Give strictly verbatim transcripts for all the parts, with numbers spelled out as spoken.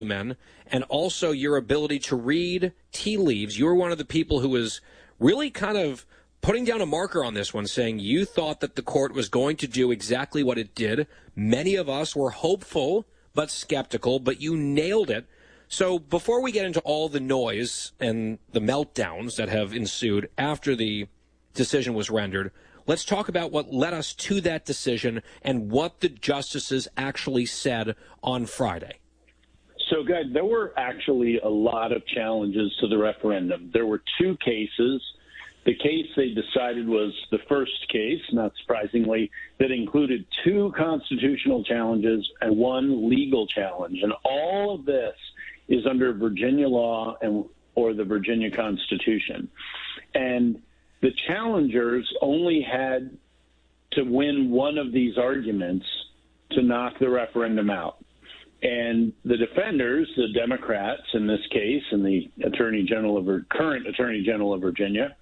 men, and also your ability to read tea leaves. You were one of the people who was really kind of putting down a marker on this one, saying you thought that the court was going to do exactly what it did. Many of us were hopeful but skeptical, but you nailed it. So before we get into all the noise and the meltdowns that have ensued after the decision was rendered, let's talk about what led us to that decision and what the justices actually said on Friday. So, guys, there were actually a lot of challenges to the referendum. There were two cases. The case they decided was the first case, not surprisingly, that included two constitutional challenges and one legal challenge. And all of this is under Virginia law and or the Virginia Constitution. And the challengers only had to win one of these arguments to knock the referendum out. And the defenders, the Democrats in this case, and the Attorney General of current Attorney General of Virginia,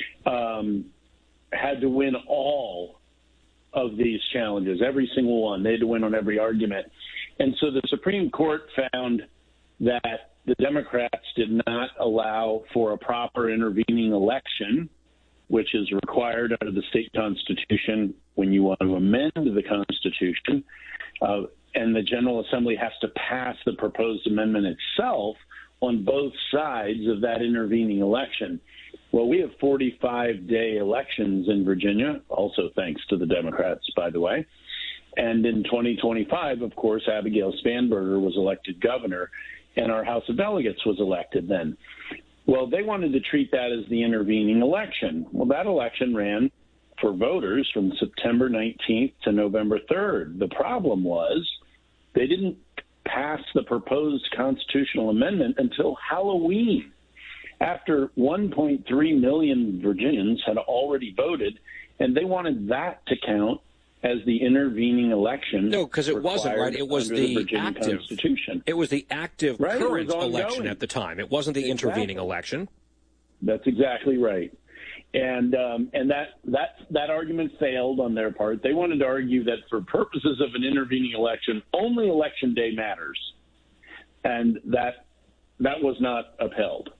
um, had to win all of these challenges, every single one. They had to win on every argument. And so the Supreme Court found that the Democrats did not allow for a proper intervening election, which is required under the state constitution when you want to amend the Constitution. Uh, and the General Assembly has to pass the proposed amendment itself on both sides of that intervening election. Well, we have forty-five day elections in Virginia, also thanks to the Democrats, by the way. And in twenty twenty-five, of course, Abigail Spanberger was elected governor, and our House of Delegates was elected then. Well, they wanted to treat that as the intervening election. Well, that election ran for voters from September nineteenth to November third. The problem was they didn't pass the proposed constitutional amendment until Halloween, after one point three million Virginians had already voted, and they wanted that to count as the intervening election. No, because it wasn't, right? It was the, the active Constitution. It was the active right? current election at the time. It wasn't the exactly. intervening election. That's exactly right. And um, and that, that that argument failed on their part. They wanted to argue that for purposes of an intervening election, only election day matters. And that that was not upheld.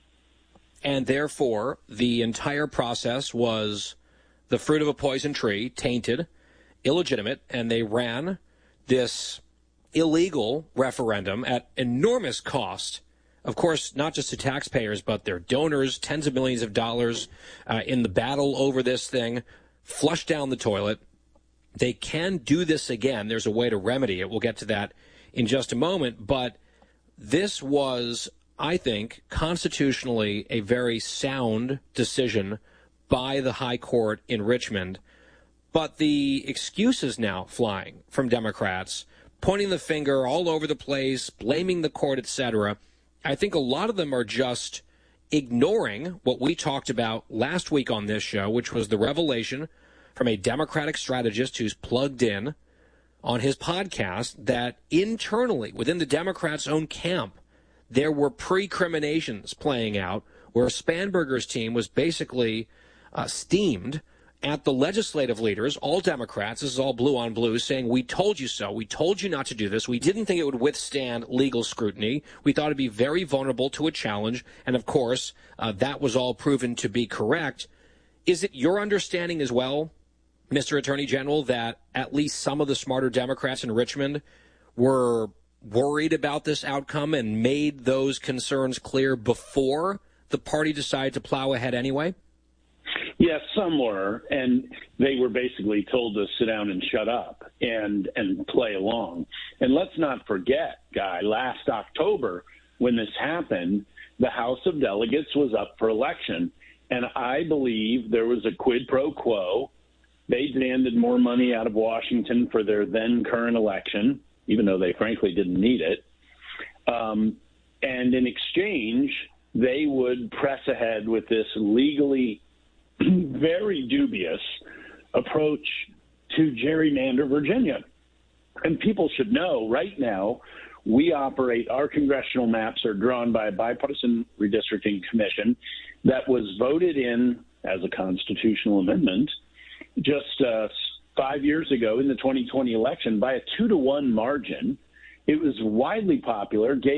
And therefore, the entire process was the fruit of a poison tree, tainted, illegitimate, and they ran this illegal referendum at enormous cost. Of course, not just to taxpayers, but their donors, tens of millions of dollars uh, in the battle over this thing, flushed down the toilet. They can do this again. There's a way to remedy it. We'll get to that in just a moment. But this was, I think, constitutionally a very sound decision by the high court in Richmond. But the excuses now flying from Democrats, pointing the finger all over the place, blaming the court, et cetera, I think a lot of them are just ignoring what we talked about last week on this show, which was the revelation from a Democratic strategist who's plugged in on his podcast that internally, within the Democrats' own camp, there were precriminations playing out where Spanberger's team was basically uh, steamed at the legislative leaders, all Democrats, this is all blue on blue, saying, we told you so. We told you not to do this. We didn't think it would withstand legal scrutiny. We thought it'd be very vulnerable to a challenge. And, of course, uh, that was all proven to be correct. Is it your understanding as well, Mister Attorney General, that at least some of the smarter Democrats in Richmond were worried about this outcome and made those concerns clear before the party decided to plow ahead anyway? Yes, some were, and they were basically told to sit down and shut up and and play along. And let's not forget, Guy, last October when this happened, the House of Delegates was up for election, and I believe there was a quid pro quo. They demanded more money out of Washington for their then current election, even though they frankly didn't need it. Um, and in exchange, they would press ahead with this legally very dubious approach to gerrymander Virginia. And people should know right now we operate, our congressional maps are drawn by a bipartisan redistricting commission that was voted in as a constitutional amendment just uh, five years ago in the twenty twenty election by a two to one margin. It was widely popular. Gay